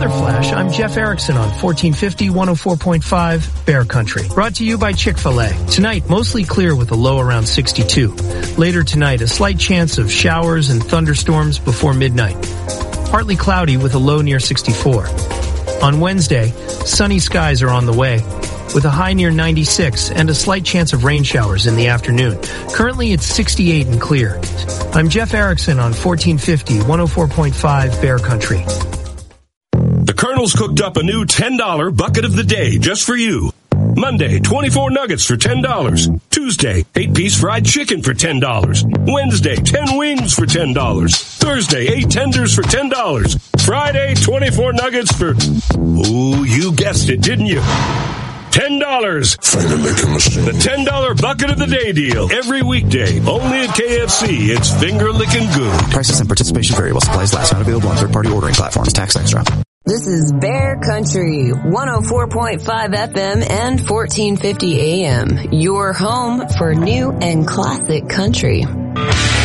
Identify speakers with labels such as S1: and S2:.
S1: Weather Flash, I'm Jeff Erickson on 1450 104.5 Bear Country. Brought to you by Chick-fil-A. Tonight, mostly clear with a low around 62. Later tonight, a slight chance of showers and thunderstorms before midnight. Partly cloudy with a low near 64. On Wednesday, sunny skies are on the way, with a high near 96 and a slight chance of rain showers in the afternoon. Currently, it's 68 and clear. I'm Jeff Erickson on 1450 104.5 Bear Country.
S2: The Colonel's cooked up a new $10 bucket of the day just for you. Monday, 24 nuggets for $10. Tuesday, 8-piece fried chicken for $10. Wednesday, 10 wings for $10. Thursday, 8 tenders for $10. Friday, 24 nuggets for... Ooh, you guessed it, didn't you? $10. The $10 bucket of the day deal. Every weekday. Only at KFC. It's finger-licking good.
S3: Prices and participation vary while supplies last. Not available on third-party ordering platforms. Tax extra.
S4: This is Bear Country, 104.5 FM and 1450 AM. Your home for new and classic country.